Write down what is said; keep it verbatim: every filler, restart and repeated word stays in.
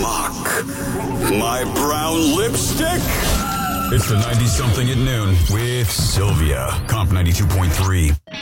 mock my brown lipstick? It's the ninety-something at noon with Sylvia, Comp ninety-two point three.